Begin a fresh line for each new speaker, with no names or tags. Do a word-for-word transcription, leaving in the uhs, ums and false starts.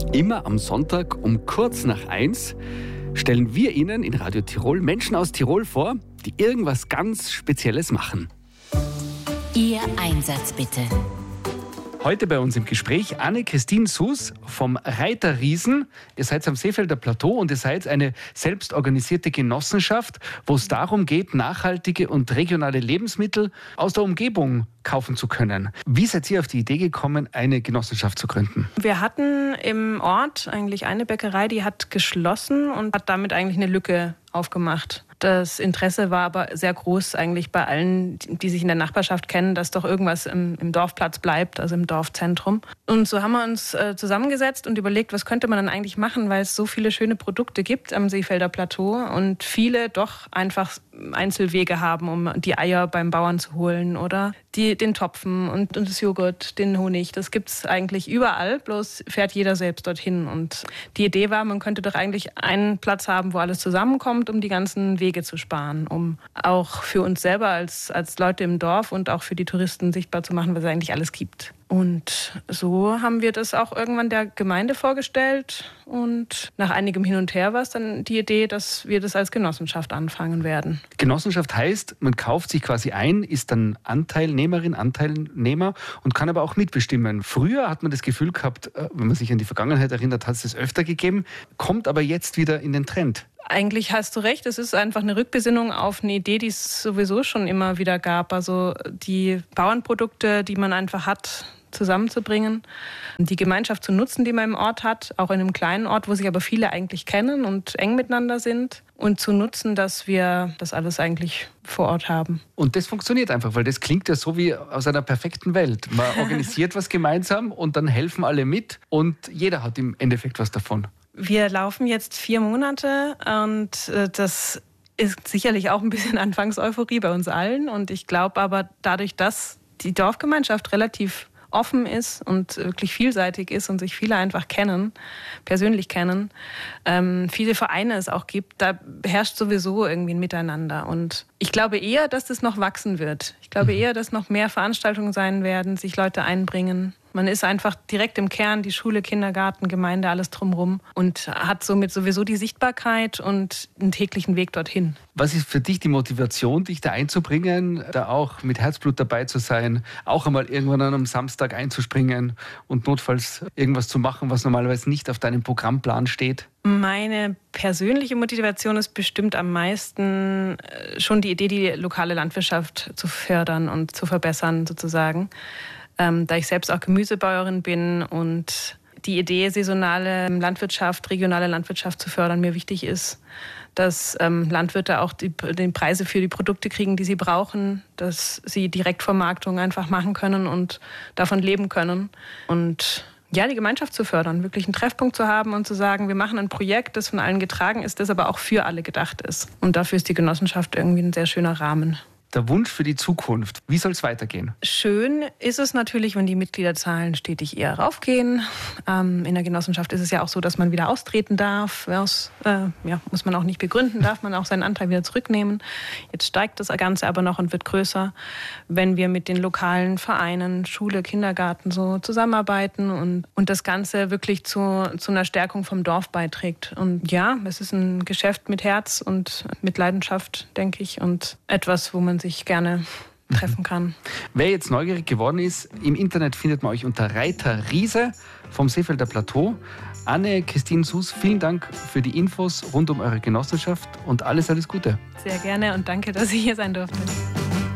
Immer am Sonntag um kurz nach eins stellen wir Ihnen in Radio Tirol Menschen aus Tirol vor, die irgendwas ganz Spezielles machen.
Ihr Einsatz bitte.
Heute bei uns im Gespräch Anne-Christine Sus vom Reiterriesen. Ihr seid am Seefelder Plateau und ihr seid eine selbstorganisierte Genossenschaft, wo es darum geht, nachhaltige und regionale Lebensmittel aus der Umgebung kaufen zu können. Wie seid ihr auf die Idee gekommen, eine Genossenschaft zu gründen?
Wir hatten im Ort eigentlich eine Bäckerei, die hat geschlossen und hat damit eigentlich eine Lücke aufgemacht. Das Interesse war aber sehr groß eigentlich bei allen, die sich in der Nachbarschaft kennen, dass doch irgendwas im, im Dorfplatz bleibt, also im Dorfzentrum. Und so haben wir uns äh, zusammengesetzt und überlegt, was könnte man dann eigentlich machen, weil es so viele schöne Produkte gibt am Seefelder Plateau und viele doch einfach Einzelwege haben, um die Eier beim Bauern zu holen oder die, den Topfen und, und das Joghurt, den Honig. Das gibt es eigentlich überall, bloß fährt jeder selbst dorthin. Und die Idee war, man könnte doch eigentlich einen Platz haben, wo alles zusammenkommt, um die ganzen Wege zu sparen, um auch für uns selber als, als Leute im Dorf und auch für die Touristen sichtbar zu machen, was es eigentlich alles gibt. Und so haben wir das auch irgendwann der Gemeinde vorgestellt und nach einigem Hin und Her war es dann die Idee, dass wir das als Genossenschaft anfangen werden.
Genossenschaft heißt, man kauft sich quasi ein, ist dann Anteilnehmerin, Anteilnehmer und kann aber auch mitbestimmen. Früher hat man das Gefühl gehabt, wenn man sich an die Vergangenheit erinnert, hat es das öfter gegeben, kommt aber jetzt wieder in den Trend.
Eigentlich hast du recht, es ist einfach eine Rückbesinnung auf eine Idee, die es sowieso schon immer wieder gab. Also die Bauernprodukte, die man einfach hat, zusammenzubringen, die Gemeinschaft zu nutzen, die man im Ort hat, auch in einem kleinen Ort, wo sich aber viele eigentlich kennen und eng miteinander sind und zu nutzen, dass wir das alles eigentlich vor Ort haben.
Und das funktioniert einfach, weil das klingt ja so wie aus einer perfekten Welt. Man organisiert was gemeinsam und dann helfen alle mit und jeder hat im Endeffekt was davon.
Wir laufen jetzt vier Monate und das ist sicherlich auch ein bisschen Anfangseuphorie bei uns allen. Und ich glaube aber dadurch, dass die Dorfgemeinschaft relativ offen ist und wirklich vielseitig ist und sich viele einfach kennen, persönlich kennen, ähm, viele Vereine es auch gibt, da herrscht sowieso irgendwie ein Miteinander. Und ich glaube eher, dass das noch wachsen wird. Ich glaube eher, dass noch mehr Veranstaltungen sein werden, sich Leute einbringen. Man ist einfach direkt im Kern, die Schule, Kindergarten, Gemeinde, alles drumherum und hat somit sowieso die Sichtbarkeit und einen täglichen Weg dorthin.
Was ist für dich die Motivation, dich da einzubringen, da auch mit Herzblut dabei zu sein, auch einmal irgendwann an einem Samstag einzuspringen und notfalls irgendwas zu machen, was normalerweise nicht auf deinem Programmplan steht?
Meine persönliche Motivation ist bestimmt am meisten schon die Idee, die lokale Landwirtschaft zu fördern und zu verbessern sozusagen. Ähm, da ich selbst auch Gemüsebäuerin bin und die Idee, saisonale Landwirtschaft, regionale Landwirtschaft zu fördern, mir wichtig ist, dass ähm, Landwirte auch die, die Preise für die Produkte kriegen, die sie brauchen, dass sie Direktvermarktung einfach machen können und davon leben können. Und ja, die Gemeinschaft zu fördern, wirklich einen Treffpunkt zu haben und zu sagen, wir machen ein Projekt, das von allen getragen ist, das aber auch für alle gedacht ist. Und dafür ist die Genossenschaft irgendwie ein sehr schöner Rahmen.
Der Wunsch für die Zukunft, wie soll es weitergehen?
Schön ist es natürlich, wenn die Mitgliederzahlen stetig eher raufgehen. Ähm, in der Genossenschaft ist es ja auch so, dass man wieder austreten darf. Das äh, ja, muss man auch nicht begründen, darf man auch seinen Anteil wieder zurücknehmen. Jetzt steigt das Ganze aber noch und wird größer, wenn wir mit den lokalen Vereinen, Schule, Kindergarten so zusammenarbeiten und, und das Ganze wirklich zu, zu einer Stärkung vom Dorf beiträgt. Und ja, es ist ein Geschäft mit Herz und mit Leidenschaft, denke ich, und etwas, wo man sich gerne treffen kann.
Wer jetzt neugierig geworden ist, im Internet findet man euch unter Reiterriese vom Seefelder Plateau. Anne-Christine Sus, vielen Dank für die Infos rund um eure Genossenschaft und alles, alles Gute.
Sehr gerne und danke, dass ich hier sein durfte.